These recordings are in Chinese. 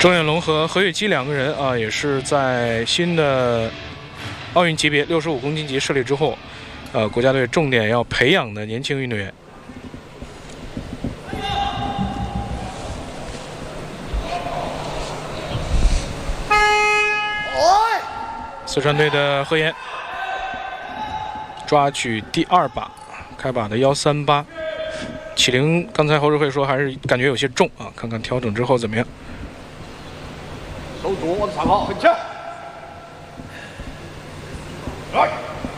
郑远龙和何跃基两个人啊，也是在新的奥运级别65公斤级设立之后，国家队重点要培养的年轻运动员。四川队的何岩抓举第2把，开把的138。启灵刚才侯志慧说还是感觉有些重啊，看看调整之后怎么样。 手左往上好，很强。来。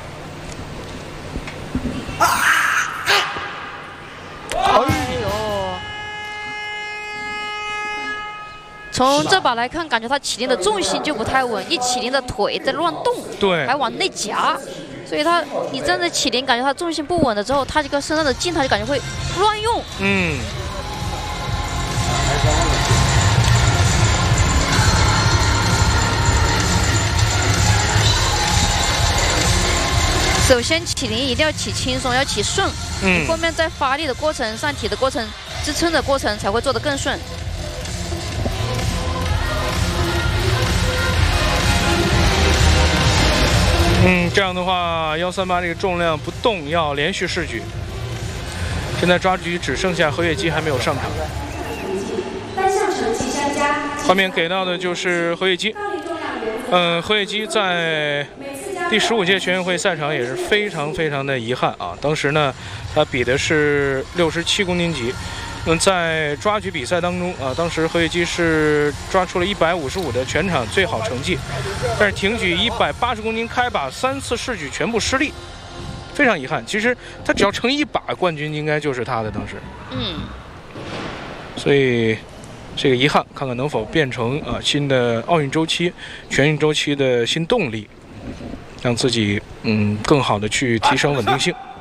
哎呦！从这把来看，感觉他起灵的重心就不太稳，一起灵的腿在乱动， 对， 还往内夹，所以你站在起灵，感觉他重心不稳了之后，他这个身上的劲，他就感觉会乱用。 嗯。 首先起灵一定要起轻松，要起顺，后面在发力的过程、上体的过程、支撑的过程才会做得更顺。 这样的话，138这个重量不动，要连续试举。现在抓举只剩下何跃基还没有上场。画面给到的就是何跃基。何跃基在第15届全运会赛场也是非常的遗憾啊！当时呢，他比的是67公斤级。在抓举比赛当中啊，当时何跃基是抓出了155的全场最好成绩，但是挺举180公斤开把3次试举全部失利，非常遗憾。其实他只要成1把，冠军应该就是他的当时。所以这个遗憾，看看能否变成新的奥运周期、全运周期的新动力，让自己更好的去提升稳定性。